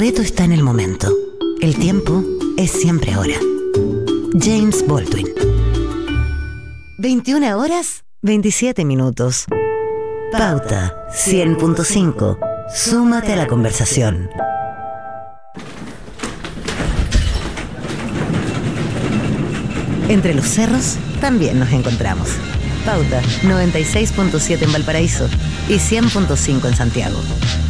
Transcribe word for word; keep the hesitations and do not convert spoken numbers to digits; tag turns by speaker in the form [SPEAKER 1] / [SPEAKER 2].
[SPEAKER 1] secreto está en el momento. El tiempo es siempre ahora. James Baldwin. veintiuna horas, veintisiete minutos. Pauta cien punto cinco. Súmate a la conversación. Entre los cerros también nos encontramos. Pauta noventa y seis punto siete en Valparaíso y cien punto cinco en Santiago.